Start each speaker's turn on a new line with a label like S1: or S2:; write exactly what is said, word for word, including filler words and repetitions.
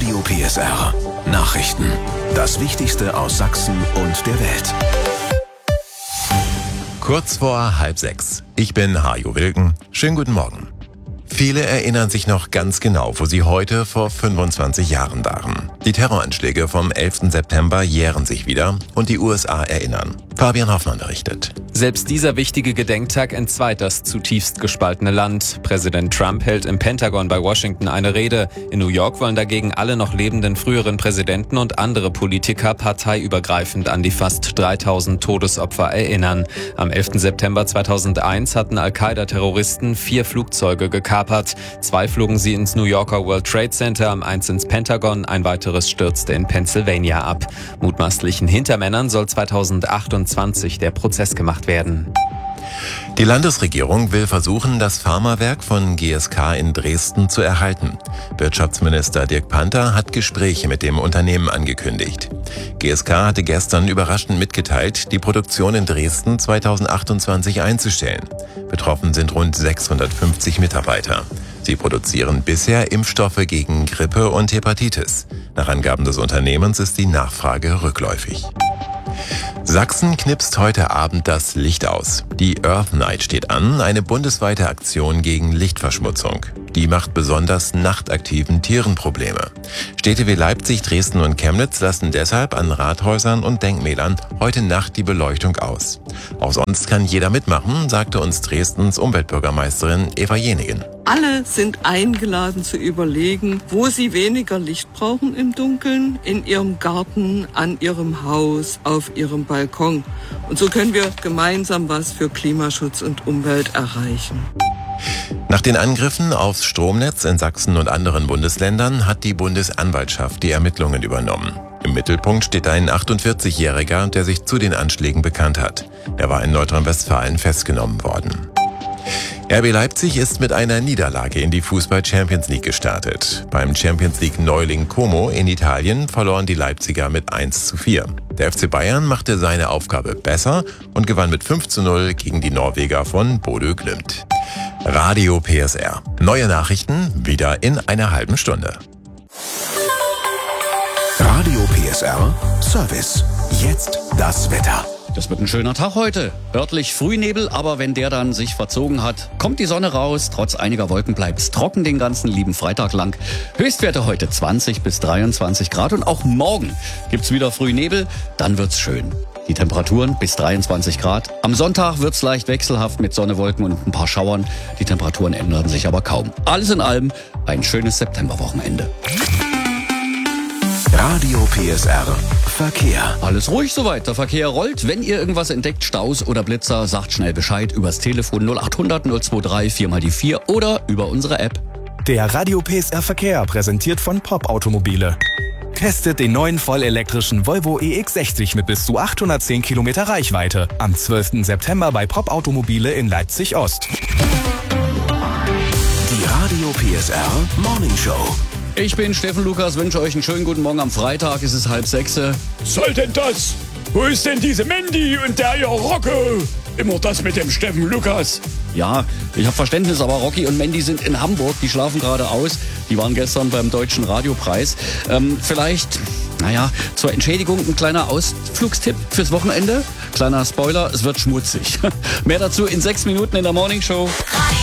S1: Radio P S R. Nachrichten. Das Wichtigste aus Sachsen und der Welt.
S2: Kurz vor halb sechs. Ich bin Hajo Wilken. Schönen guten Morgen. Viele erinnern sich noch ganz genau, wo sie heute vor fünfundzwanzig Jahren waren. Die Terroranschläge vom elften September jähren sich wieder und die U S A erinnern. Fabian Hoffmann berichtet.
S3: Selbst dieser wichtige Gedenktag entzweit das zutiefst gespaltene Land. Präsident Trump hält im Pentagon bei Washington eine Rede. In New York wollen dagegen alle noch lebenden früheren Präsidenten und andere Politiker parteiübergreifend an die fast dreitausend Todesopfer erinnern. Am elften September zweitausendeins hatten Al-Qaida-Terroristen vier Flugzeuge gekapert. Zwei flogen sie ins New Yorker World Trade Center, eins ins Pentagon, ein weiteres stürzte in Pennsylvania ab. Mutmaßlichen Hintermännern soll zweitausendachtundzwanzig der Prozess gemacht werden.
S2: Die Landesregierung will versuchen, das Pharmawerk von G S K in Dresden zu erhalten. Wirtschaftsminister Dirk Panther hat Gespräche mit dem Unternehmen angekündigt. G S K hatte gestern überraschend mitgeteilt, die Produktion in Dresden zweitausendachtundzwanzig einzustellen. Betroffen sind rund sechshundertfünfzig Mitarbeiter. Sie produzieren bisher Impfstoffe gegen Grippe und Hepatitis. Nach Angaben des Unternehmens ist die Nachfrage rückläufig. Sachsen knipst heute Abend das Licht aus. Die Earth Night steht an, eine bundesweite Aktion gegen Lichtverschmutzung. Die macht besonders nachtaktiven Tieren Probleme. Städte wie Leipzig, Dresden und Chemnitz lassen deshalb an Rathäusern und Denkmälern heute Nacht die Beleuchtung aus. Auch sonst kann jeder mitmachen, sagte uns Dresdens Umweltbürgermeisterin Eva Jenigen.
S4: Alle sind eingeladen zu überlegen, wo sie weniger Licht brauchen im Dunkeln, in ihrem Garten, an ihrem Haus, auf ihrem Balkon. Und so können wir gemeinsam was für Klimaschutz und Umwelt erreichen.
S2: Nach den Angriffen aufs Stromnetz in Sachsen und anderen Bundesländern hat die Bundesanwaltschaft die Ermittlungen übernommen. Im Mittelpunkt steht ein achtundvierzigjähriger, der sich zu den Anschlägen bekannt hat. Er war in Nordrhein-Westfalen festgenommen worden. R B Leipzig ist mit einer Niederlage in die Fußball-Champions League gestartet. Beim Champions League-Neuling Como in Italien verloren die Leipziger mit eins zu vier. Der F C Bayern machte seine Aufgabe besser und gewann mit fünf zu null gegen die Norweger von Bodø Glimt. Radio P S R. Neue Nachrichten wieder in einer halben Stunde.
S1: Radio P S R Service. Jetzt das Wetter.
S5: Das wird ein schöner Tag heute. Örtlich Frühnebel, aber wenn der dann sich verzogen hat, kommt die Sonne raus. Trotz einiger Wolken bleibt's trocken den ganzen lieben Freitag lang. Höchstwerte heute zwanzig bis dreiundzwanzig Grad und auch morgen gibt's wieder Frühnebel, dann wird's schön. Die Temperaturen bis dreiundzwanzig Grad. Am Sonntag wird's leicht wechselhaft mit Sonne, Wolken und ein paar Schauern. Die Temperaturen ändern sich aber kaum. Alles in allem ein schönes Septemberwochenende.
S1: Radio P S R Verkehr.
S5: Alles ruhig soweit, der Verkehr rollt. Wenn ihr irgendwas entdeckt, Staus oder Blitzer, sagt schnell Bescheid übers Telefon null achthundert null dreiundzwanzig vier mal die vier oder über unsere App.
S6: Der Radio P S R Verkehr präsentiert von Pop Automobile. Testet den neuen vollelektrischen Volvo E X sechzig mit bis zu achthundertzehn Kilometer Reichweite. Am zwölften September bei Pop Automobile in Leipzig Ost.
S1: Die Radio P S R Morning Show.
S5: Ich bin Steffen Lukas, wünsche euch einen schönen guten Morgen am Freitag. Es ist halb sechs.
S7: Soll denn das? Wo ist denn diese Mandy und der ihr Rocco? Immer das mit dem Steffen Lukas.
S5: Ja, ich habe Verständnis, aber Rocky und Mandy sind in Hamburg. Die schlafen gerade aus. Die waren gestern beim Deutschen Radiopreis. Ähm, vielleicht, naja, zur Entschädigung ein kleiner Ausflugstipp fürs Wochenende. Kleiner Spoiler, es wird schmutzig. Mehr dazu in sechs Minuten in der Morning Show.